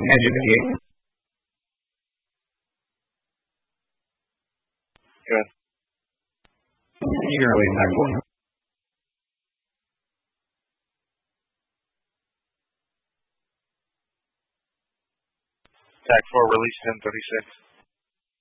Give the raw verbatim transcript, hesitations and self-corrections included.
Educate. Good. You're really not going. Tag four, release ten thirty-six.